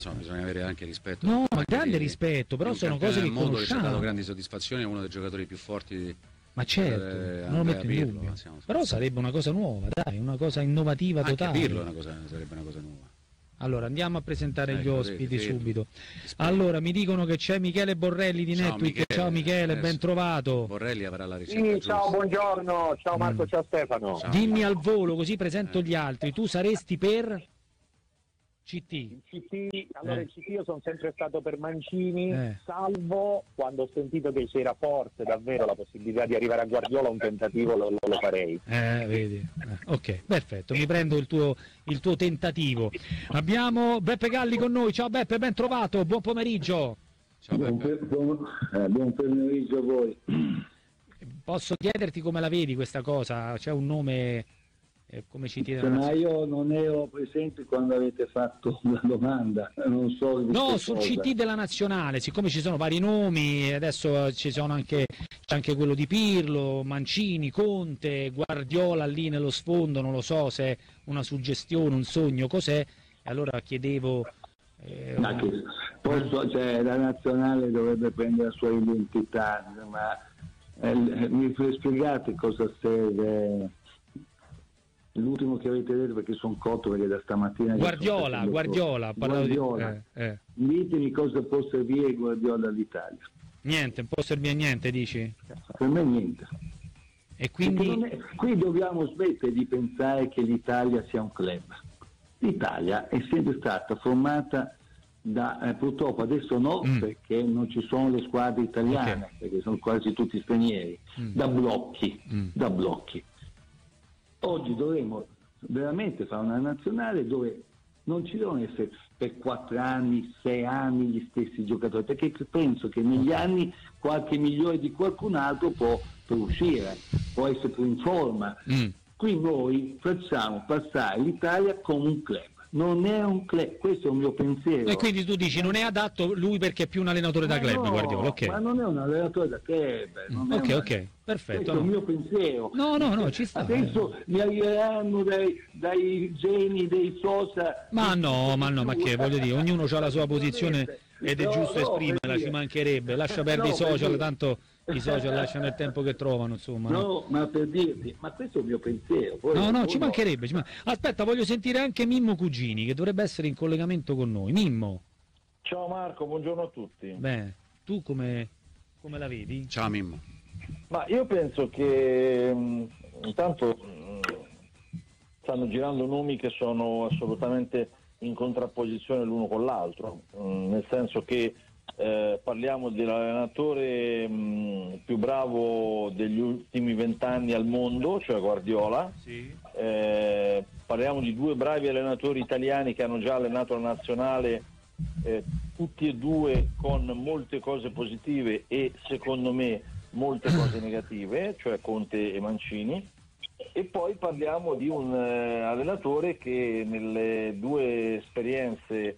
insomma, bisogna avere anche rispetto. No, ma grande rispetto, però sono cose che conosciamo. Che ci ha dato grandi soddisfazioni, è uno dei giocatori più forti. Ma certo, non lo metto in dubbio. Però sarebbe una cosa nuova, dai, una cosa innovativa totale. Anche Pirlo sarebbe una cosa nuova. Allora, andiamo a presentare gli ospiti subito. Allora, mi dicono che c'è Michele Borrelli di Netweek. Ciao Michele, ben trovato. Borrelli avrà la ricetta giusta. Ciao, buongiorno. Ciao Marco, ciao Stefano. Ciao. Dimmi al volo, così presento gli altri. Tu saresti per CT? Il CT io sono sempre stato per Mancini, salvo quando ho sentito che c'era forte davvero la possibilità di arrivare a Guardiola, un tentativo lo farei. Vedi. Ok, perfetto, mi prendo il tuo tentativo. Abbiamo Beppe Galli con noi. Ciao Beppe, ben trovato, buon pomeriggio. Ciao Beppe. Buon pomeriggio a voi. Posso chiederti come la vedi questa cosa? C'è un nome... come CT della ma io non ero presente quando avete fatto la domanda, non so. No, sul CT della nazionale, siccome ci sono vari nomi, adesso c'è anche quello di Pirlo, Mancini, Conte, Guardiola lì nello sfondo, non lo so se è una suggestione, un sogno, cos'è, e allora chiedevo... la nazionale dovrebbe prendere la sua identità, ma mi spiegate cosa serve... L'ultimo che avete detto, perché sono cotto, perché da stamattina... Guardiola. Ditemi cosa può servire Guardiola all'Italia. Niente, non può servire niente, dici? Per me niente. E quindi... Qui dobbiamo smettere di pensare che l'Italia sia un club. L'Italia è sempre stata formata da, purtroppo adesso no, perché non ci sono le squadre italiane, perché sono quasi tutti stranieri, da blocchi. Oggi dovremmo veramente fare una nazionale dove non ci devono essere per 4 anni, 6 anni gli stessi giocatori, perché penso che negli anni qualche migliore di qualcun altro può uscire, può essere più in forma. Qui noi facciamo passare l'Italia come un club. Non è un club, questo è un mio pensiero. E quindi tu dici non è adatto lui perché è più un allenatore da club, Guardiola, ok. Ma non è un allenatore da club. Ok, perfetto. Questo è il mio pensiero. No, ci sta. Adesso mi arriveranno dai geni dei social. Ma che voglio dire, ognuno ha la sua posizione ed è giusto esprimerla, ci mancherebbe. Lascia perdere i social, tanto i social lasciano il tempo che trovano, insomma. No, ma per dirti, ma questo è il mio pensiero. No, ci mancherebbe. Aspetta, voglio sentire anche Mimmo Cugini, che dovrebbe essere in collegamento con noi. Mimmo. Ciao Marco, buongiorno a tutti. Beh, tu come la vedi? Ciao Mimmo. Ma io penso che intanto stanno girando nomi che sono assolutamente in contrapposizione l'uno con l'altro, nel senso che parliamo dell'allenatore più bravo degli ultimi 20 anni al mondo, cioè Guardiola. Sì. Parliamo di 2 bravi allenatori italiani che hanno già allenato la nazionale, tutti e 2 con molte cose positive e secondo me molte cose negative, cioè Conte e Mancini. E poi parliamo di un allenatore che nelle 2 esperienze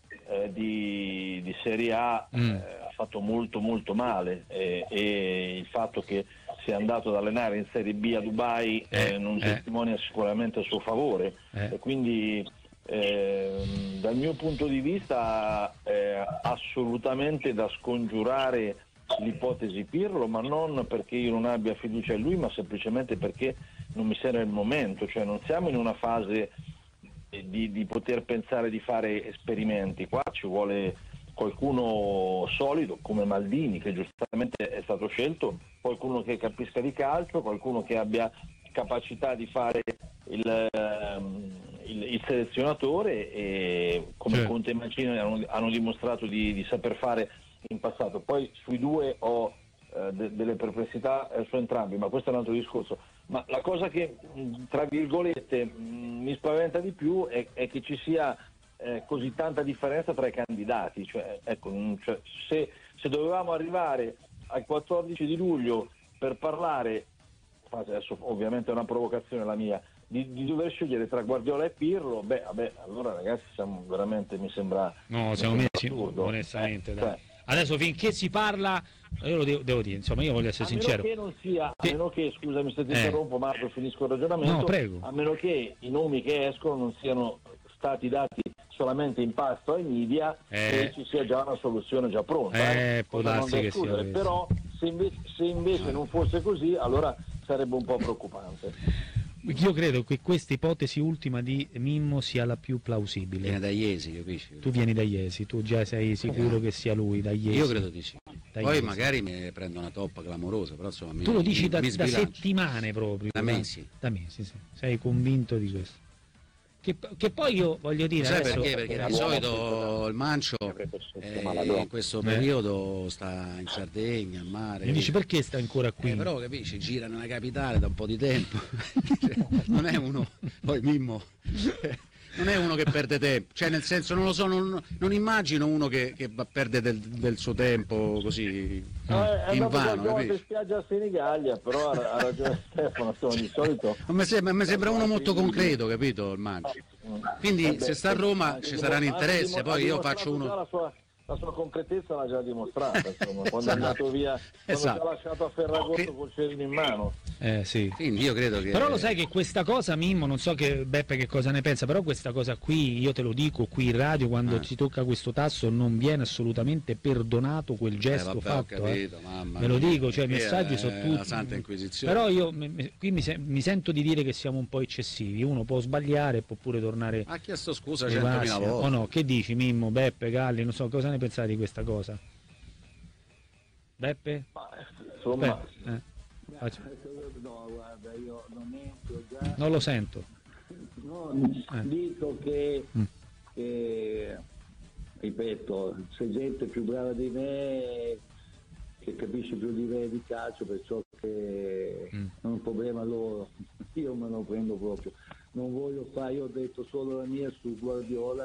di Serie A ha fatto molto male, e il fatto che sia andato ad allenare in Serie B a Dubai non testimonia sicuramente a suo favore, e quindi dal mio punto di vista assolutamente da scongiurare l'ipotesi Pirlo, ma non perché io non abbia fiducia in lui, ma semplicemente perché non mi sembra il momento, cioè non siamo in una fase di poter pensare di fare esperimenti. Qua ci vuole qualcuno solido come Maldini, che giustamente è stato scelto, qualcuno che capisca di calcio, qualcuno che abbia capacità di fare il selezionatore, e come Conte e Mancini hanno dimostrato di saper fare in passato. Poi sui 2 ho delle perplessità su entrambi, ma questo è un altro discorso. Ma la cosa che tra virgolette mi spaventa di più è che ci sia così tanta differenza tra i candidati, se dovevamo arrivare al 14 di luglio per parlare, adesso ovviamente è una provocazione la mia, di dover scegliere tra Guardiola e Pirlo, allora ragazzi siamo veramente, mi sembra assurdo, onestamente, dai. Adesso finché si parla, io lo devo dire, insomma, io voglio essere sincero. A meno che, scusami se ti interrompo Marco, finisco il ragionamento. No, prego. A meno che i nomi che escono non siano stati dati solamente in pasto ai media e ci sia già una soluzione già pronta. Può darsi che sia questo. Però se invece non fosse così, allora sarebbe un po' preoccupante. Io credo che questa ipotesi ultima di Mimmo sia la più plausibile. Viene da Iesi, capisci? Tu vieni da Iesi, tu già sei sicuro che sia lui, da Iesi? Io credo di sì. Da Poi Iesi. magari mi prendo una toppa clamorosa, però insomma Tu lo dici da sbilancio. settimane proprio. Da mesi. Da mesi, sì. Sei convinto di questo. Che poi io voglio dire... Sai adesso... perché? Perché di solito il Mancio in questo periodo sta in Sardegna, al mare. Mi dici perché sta ancora qui? Però capisci, gira nella capitale da un po' di tempo. Non è uno, poi Mimmo, non è uno che perde tempo, cioè nel senso non lo so, non immagino uno che perde del suo tempo così invano, capisci? In spiaggia a Senigallia, però ha ragione Stefano, insomma, di solito... Mi sembra uno molto concreto, capito, il Mancio? Quindi se sta a Roma ci saranno interesse, poi io faccio uno... La sua concretezza l'ha già dimostrata, insomma, quando è andato via, quando ci ha lasciato a Ferragosto col cerino in mano. Sì. Quindi io credo che... Però lo sai che questa cosa, Mimmo, non so che Beppe che cosa ne pensa, però questa cosa qui, io te lo dico qui in radio, quando si tocca questo tasto non viene assolutamente perdonato quel gesto vabbè, fatto. ho capito, mamma Me lo mia. dico, cioè i messaggi sono tutti... La Santa Inquisizione. Però io qui mi sento di dire che siamo un po' eccessivi, uno può sbagliare e può pure tornare... Ha chiesto scusa ai 100.000 passi. volte. O no, che dici Mimmo, Beppe, Galli, non so, cosa ne pensate di questa cosa? Beppe? Ma, insomma... No, guarda, io non entro già. Non lo sento. No, dico che, ripeto, c'è gente più brava di me che capisce più di me di calcio, perciò che è un problema loro. Io me lo prendo proprio. Non voglio fare, io ho detto solo la mia su Guardiola.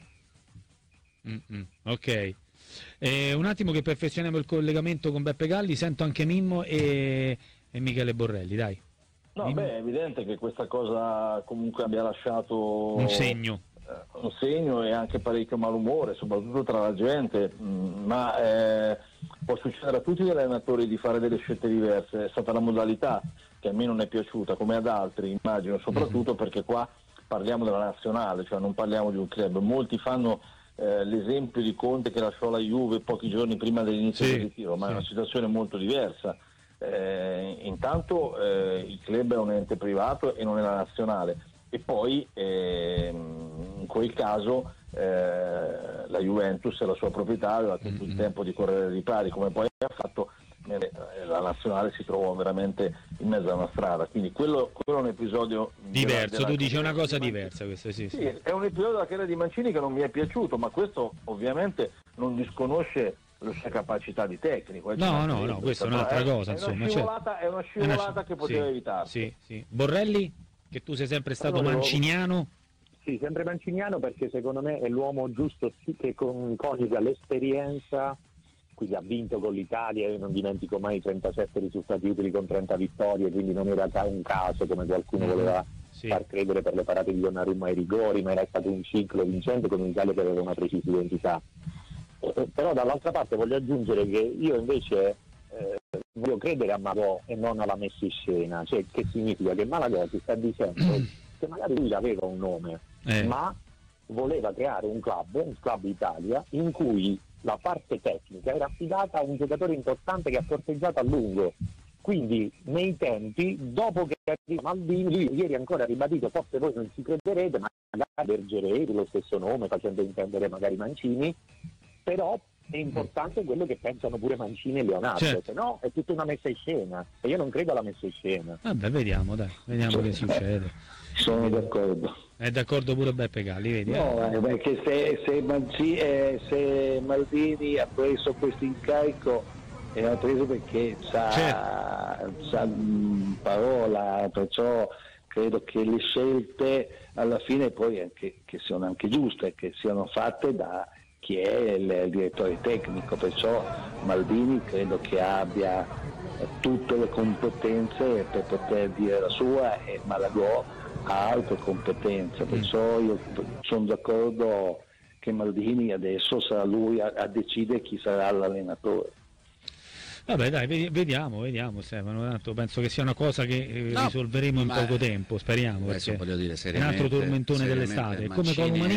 Ok. Un attimo che perfezioniamo il collegamento con Beppe Galli, sento anche Mimmo e Michele Borrelli, dai. No, Mimmo? beh, è evidente che questa cosa comunque abbia lasciato un segno e anche parecchio malumore, soprattutto tra la gente, ma può succedere a tutti gli allenatori di fare delle scelte diverse. È stata la modalità che a me non è piaciuta, come ad altri, immagino, soprattutto perché qua parliamo della nazionale, cioè non parliamo di un club. Molti fanno l'esempio di Conte che lasciò la Juve pochi giorni prima dell'inizio del ritiro, ma è una situazione molto diversa. Intanto il club è un ente privato e non è la nazionale, e poi in quel caso la Juventus è la sua proprietà, aveva tutto il tempo di correre ai ripari come poi ha fatto. La nazionale si trovò veramente in mezzo a una strada, quindi quello è un episodio diverso. Tu dici una cosa diversa, questo sì. È un episodio della carriera di Mancini che non mi è piaciuto, ma questo ovviamente non disconosce la sua capacità di tecnico. No, questa è un'altra cosa, insomma. È una scivolata che poteva evitarsi. Sì. Borrelli, che tu sei sempre stato manciniano? Sì, sempre manciniano, perché secondo me è l'uomo giusto che coniuga l'esperienza. Quindi ha vinto con l'Italia, io non dimentico mai i 37 risultati utili con 30 vittorie, quindi non era un caso come qualcuno voleva far credere per le parate di Donnarumma ai rigori, ma era stato un ciclo vincente con un'Italia che aveva una precisa identità. Però dall'altra parte voglio aggiungere che io invece voglio credere a Malò e non alla messa in scena, cioè che significa che Malagò ti sta dicendo che magari lui aveva un nome, ma voleva creare un club Italia, in cui la parte tecnica era affidata a un giocatore importante che ha corteggiato a lungo. Quindi nei tempi, dopo che arriva Maldini, lui ieri ancora ha ribadito, forse voi non ci crederete, ma magari Bergerei, lo stesso nome, facendo intendere magari Mancini, però è importante quello che pensano pure Mancini e Leonardo, se no è tutta una messa in scena, e io non credo alla messa in scena. Vabbè, vediamo che succede. Sono d'accordo. È d'accordo pure Beppe Galli, vedi? No, perché se Maldini ha preso questo incarico, l'ha preso perché sa parola, perciò credo che le scelte alla fine poi anche che siano anche giuste, che siano fatte da chi è il direttore tecnico, perciò Maldini credo che abbia tutte le competenze per poter dire la sua, e Malagò ha altre competenze, perciò io sono d'accordo che Maldini adesso sarà lui a decidere chi sarà l'allenatore. Vabbè, dai, vediamo Stefano, tanto penso che sia una cosa che risolveremo in poco tempo, speriamo, perché voglio dire, è un altro tormentone dell'estate. Come Colomani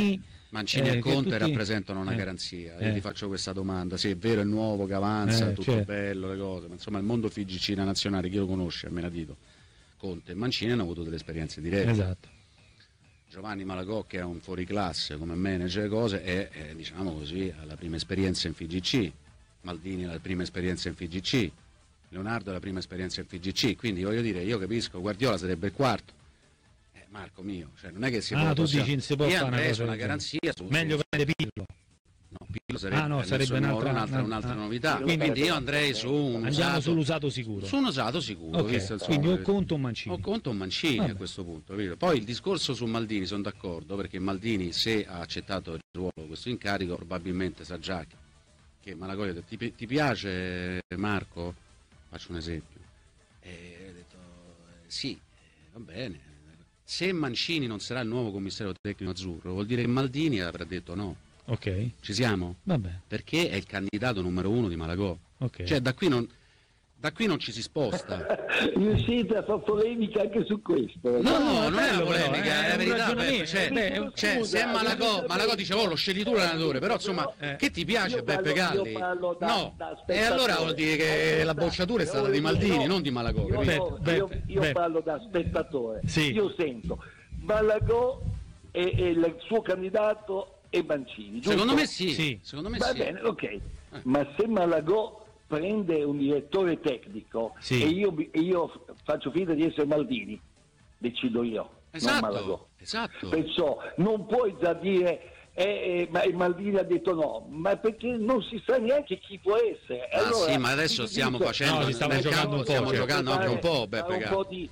Mancini e Conte tutti... rappresentano una garanzia. Io ti faccio questa domanda: sì, è vero, è nuovo che avanza, tutto certo. bello, le cose, ma insomma il mondo FIGC nazionale, chi lo conosce, a menadito, Conte e Mancini hanno avuto delle esperienze dirette. Esatto. Giovanni Malagò, che è un fuoriclasse come manager, cose, è diciamo così, ha la prima esperienza in FIGC, Maldini ha la prima esperienza in FIGC, Leonardo ha la prima esperienza in FIGC, quindi voglio dire, io capisco, Guardiola sarebbe il quarto. Marco mio, cioè non è che si può... tu dici non si può fare una cosa, una garanzia su... Meglio prendere Pirlo. No, Pirlo sarebbe un'altra novità. Quindi io andrei su un sull'usato sicuro. Su un usato sicuro. Okay. Visto, insomma, quindi o Conte o Mancini. O Conte o Mancini a questo punto. Capito? Poi il discorso su Maldini sono d'accordo, perché Maldini, se ha accettato il ruolo, questo incarico, probabilmente sa già che Malagò ti piace Marco? Faccio un esempio. E ho detto sì, va bene. Se Mancini non sarà il nuovo commissario tecnico azzurro, vuol dire che Maldini avrà detto no. Ok. Ci siamo? Vabbè. Perché è il candidato numero 1 di Malagò. Okay. Cioè da qui non ci si sposta. Riuscite a fare polemica anche su questo? No, non è una polemica, è la verità. Beppe, Cioè, se è Malagò dice lo scegli tu l'allenatore, però insomma, che ti piace Beppe Galli? No, e allora vuol dire che la bocciatura è stata di Maldini, non di Malagò. Io parlo da spettatore, sì. Io sento Malagò e il suo candidato e Mancini, giusto? Secondo me sì. Secondo me Va bene, ok. Ma se Malagò prende un direttore tecnico e io faccio finta di essere Maldini, decido io, non Malagò. Esatto. Perciò non puoi già dire ma Maldini ha detto no, ma perché non si sa neanche chi può essere. Allora, sì, ma adesso stiamo facendo, stiamo giocando anche un po', Beppe Galli.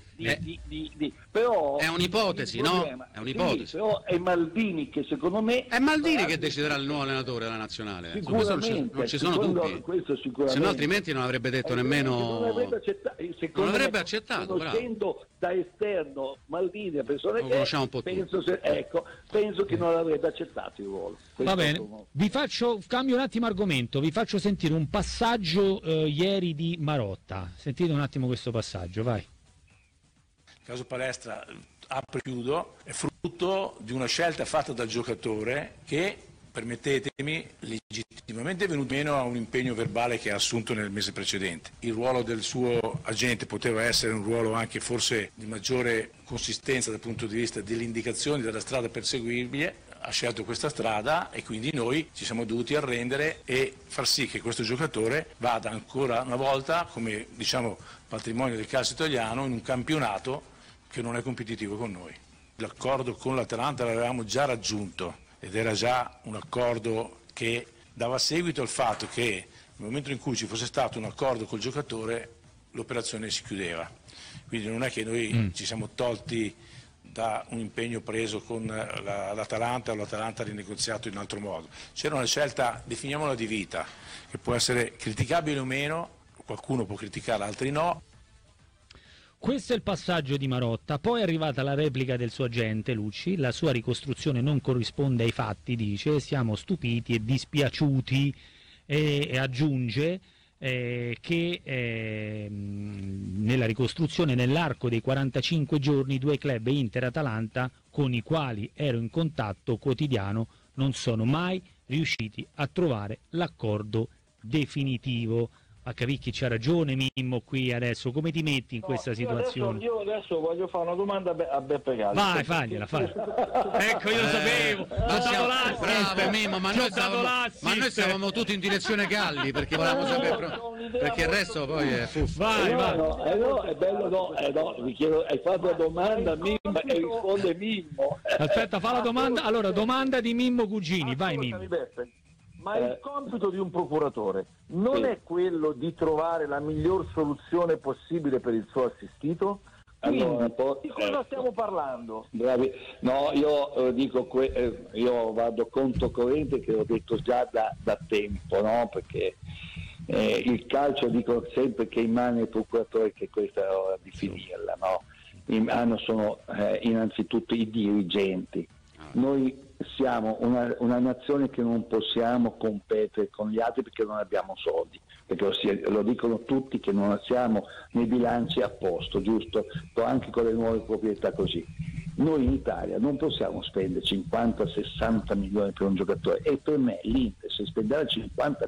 Però è un'ipotesi, no? È un'ipotesi. Sì, però è Maldini che secondo me è Maldini che deciderà il nuovo allenatore della nazionale. Sicuramente, non ci sono dubbi. Se no altrimenti non avrebbe detto nemmeno. Non avrebbe accettato. Conoscendo da esterno Maldini, a persone che conosciamo un po' penso che non avrebbe accettato il ruolo. Va bene, cambio un attimo argomento, vi faccio sentire un passaggio ieri di Marotta. Sentite un attimo questo passaggio, vai. Il caso Palestra, apro e chiudo, è frutto di una scelta fatta dal giocatore che, permettetemi, legittimamente è venuto meno a un impegno verbale che ha assunto nel mese precedente. Il ruolo del suo agente poteva essere un ruolo anche forse di maggiore consistenza dal punto di vista delle indicazioni della strada perseguibile, ha scelto questa strada e quindi noi ci siamo dovuti arrendere e far sì che questo giocatore vada ancora una volta, come diciamo patrimonio del calcio italiano, in un campionato che non è competitivo con noi. L'accordo con l'Atalanta l'avevamo già raggiunto ed era già un accordo che dava seguito al fatto che nel momento in cui ci fosse stato un accordo col giocatore l'operazione si chiudeva. Quindi non è che noi ci siamo tolti da un impegno preso con l'Atalanta o l'Atalanta ha rinegoziato in altro modo. C'era una scelta, definiamola di vita, che può essere criticabile o meno, qualcuno può criticarla, altri no. Questo è il passaggio di Marotta, poi è arrivata la replica del suo agente Lucci, la sua ricostruzione non corrisponde ai fatti, dice, siamo stupiti e dispiaciuti e aggiunge che nella ricostruzione nell'arco dei 45 giorni i due club Inter e Atalanta con i quali ero in contatto quotidiano non sono mai riusciti a trovare l'accordo definitivo. A capire chi c'ha ragione Mimmo qui adesso, come ti metti in questa situazione? Io adesso voglio fare una domanda a Beppe Galli. Vai, fagliela. Ecco, io lo sapevo. Bravo Mimmo, ma noi stavamo tutti in direzione Galli perché volevamo sapere perché il resto poi è Vai. No, è bello, vi chiedo, hai fatto la domanda Mimmo e risponde Mimmo. Aspetta, fa la domanda. Allora, domanda di Mimmo Cugini, vai Mimmo. Beppe. Ma il compito di un procuratore non è quello di trovare la miglior soluzione possibile per il suo assistito? Quindi, di cosa stiamo parlando? Bravi. No, io dico, io vado conto corrente che ho detto già da tempo, no? Perché il calcio, dico sempre che in mano ai procuratori, che questa è ora di finirla, no? In mano sono innanzitutto i dirigenti. Noi siamo una nazione che non possiamo competere con gli altri perché non abbiamo soldi, perché lo dicono tutti che non siamo nei bilanci a posto, giusto? Anche con le nuove proprietà così. Noi in Italia non possiamo spendere 50-60 milioni per un giocatore, e per me l'Inter se spenderà 50